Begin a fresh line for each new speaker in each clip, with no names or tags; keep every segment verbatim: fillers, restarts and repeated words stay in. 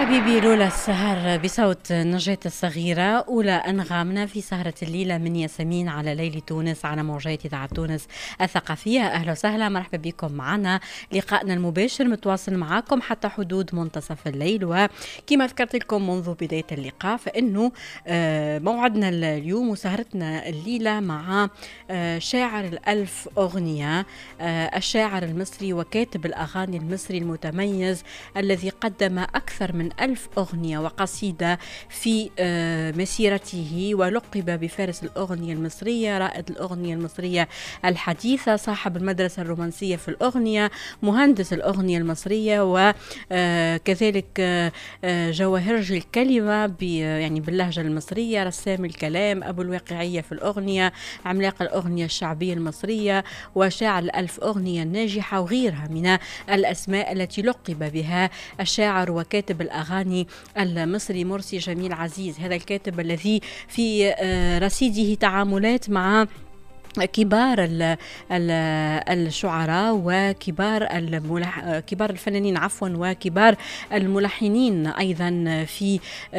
حبيبي لولا السهر بصوت نجاة الصغيرة، أولى أنغامنا في سهرة الليلة من ياسمين على ليل تونس على موجات إذاعة تونس الثقافية. أهلا وسهلا، مرحبا بكم معنا. لقائنا المباشر متواصل معكم حتى حدود منتصف الليل، وكما ذكرت لكم منذ بداية اللقاء فإنه موعدنا اليوم وسهرتنا الليلة مع شاعر الألف أغنية، الشاعر المصري وكاتب الأغاني المصري المتميز الذي قدم أكثر من ألف أغنية وقصيدة في مسيرته، ولقب بفارس الأغنية المصرية، رائد الأغنية المصرية الحديثة، صاحب المدرسة الرومانسية في الأغنية، مهندس الأغنية المصرية، وكذلك جوهرجي الكلمة يعني باللهجة المصرية، رسام الكلام، أبو الواقعية في الأغنية، عملاق الأغنية الشعبية المصرية، وشاعر الألف أغنية الناجحة، وغيرها من الأسماء التي لقب بها الشاعر وكاتب الأغاني المصري مرسي جميل عزيز. هذا الكاتب الذي في رصيده تعاملات مع كبار ال ال الشعراء وكبار الملح كبار الفنانين عفوا وكبار الملحنين أيضا في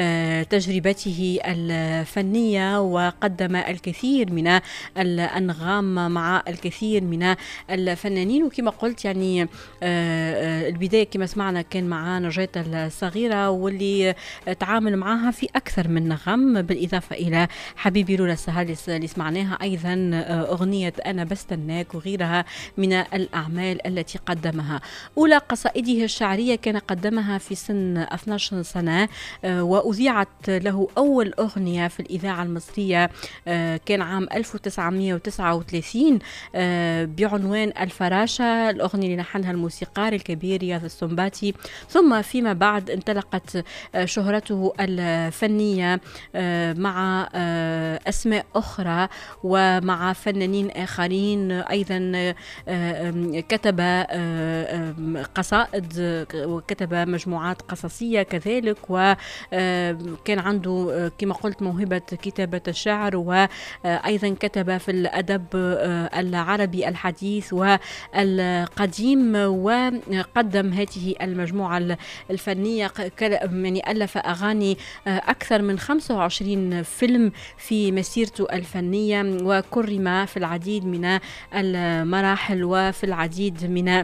تجربته الفنية، وقدم الكثير من الأنغام مع الكثير من الفنانين. وكما قلت يعني البداية كما سمعنا كان مع نجاة الصغيرة، واللي تعامل معها في أكثر من نغم، بالإضافة إلى حبيبي لولا السهر اللي سمعناها أيضا أغنية أنا بستناك، وغيرها من الأعمال التي قدمها. أولى قصائده الشعرية كان قدمها في سن اثنتي عشرة سنة، وأذيعت له أول أغنية في الإذاعة المصرية كان عام ألف وتسعمائة وتسعة وثلاثين بعنوان الفراشة، الأغنية اللي لحنها الموسيقار الكبير رياض السنباطي. ثم فيما بعد انطلقت شهرته الفنية مع أسماء أخرى ومع فنانين آخرين. أيضا كتب قصائد وكتب مجموعات قصصية كذلك، وكان عنده كما قلت موهبة كتابة الشعر، وأيضا كتب في الأدب العربي الحديث والقديم، وقدم هذه المجموعة الفنية يعني ألف أغاني أكثر من خمسة وعشرين فيلم في مسيرته الفنية، وكرم في العديد من المراحل وفي العديد من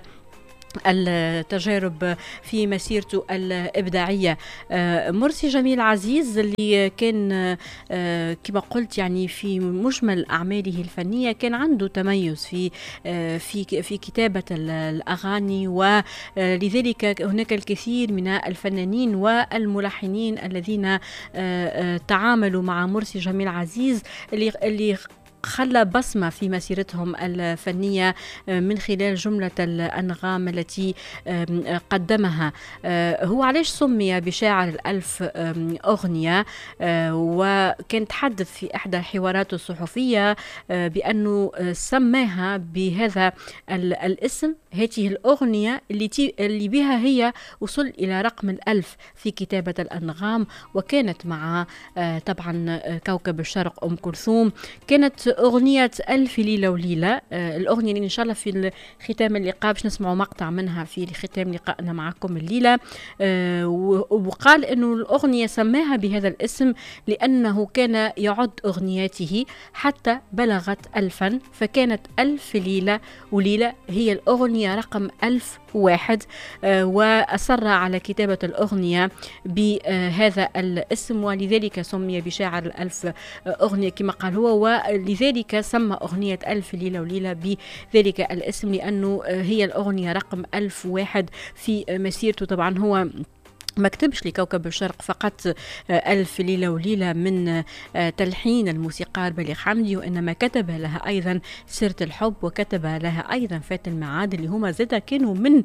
التجارب في مسيرته الإبداعية. مرسي جميل عزيز اللي كان كما قلت يعني في مجمل أعماله الفنية كان عنده تميز في في في كتابة الأغاني، ولذلك هناك الكثير من الفنانين والملحنين الذين تعاملوا مع مرسي جميل عزيز اللي اللي خلى بصمة في مسيرتهم الفنية من خلال جملة الأنغام التي قدمها. هو علاش سمي بشاعر الألف أغنية؟ وكان تحدث في إحدى حواراته الصحفية بأنه سماها بهذا الاسم، هذه الأغنية اللي, اللي بها هي وصل إلى رقم الألف في كتابة الأنغام، وكانت مع طبعا كوكب الشرق أم كلثوم. كانت أغنية ألف ليلة وليلة، الأغنية اللي إن شاء الله في ختام اللقاء باش نسمعوا مقطع منها في ختام لقائنا معكم الليلة. وقال إنه الأغنية سماها بهذا الاسم لأنه كان يعد أغنياته حتى بلغت ألفا، فكانت ألف ليلة وليلة هي الأغنية رقم ألف واحد، وأصر على كتابة الأغنية بهذا الاسم، ولذلك سمي بشاعر الألف أغنية كما قال هو، ولذلك سمى أغنية ألف ليلة وليلة بذلك الاسم لأنه هي الأغنية رقم ألف واحد في مسيرته. طبعا هو ما كتبش لكوكب الشرق فقط ألف ليلة وليلة من تلحين الموسيقار بليغ حمدي، وإنما كتب لها أيضا سيرة الحب، وكتب لها أيضا فات الميعاد، اللي هما زادا كانوا من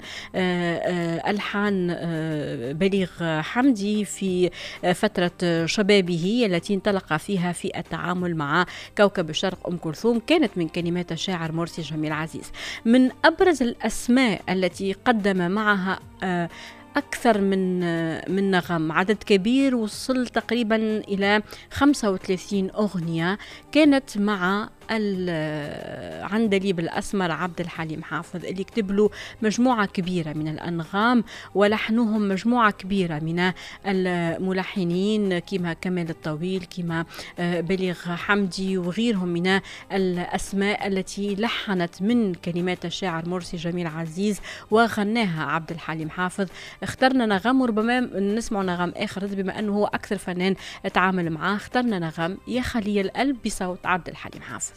ألحان بليغ حمدي في فترة شبابه التي انطلق فيها في التعامل مع كوكب الشرق أم كلثوم. كانت من كلمات الشاعر مرسي جميل عزيز. من أبرز الأسماء التي قدم معها أكثر من من نغم، عدد كبير وصل تقريبا إلى خمسة وثلاثين أغنية، كانت مع العندليب الأسمر عبد الحليم حافظ، اللي كتب له مجموعة كبيرة من الأنغام، ولحنهم مجموعة كبيرة من الملحنين كما كمال الطويل، كما بليغ حمدي وغيرهم من الأسماء التي لحنت من كلمات الشاعر مرسي جميل عزيز وغناها عبد الحليم حافظ. اخترنا نغم، وربما نسمع نغم آخر بما أنه هو أكثر فنان تعامل معاه. اخترنا نغم يا خلي القلب بصوت عبد الحليم حافظ.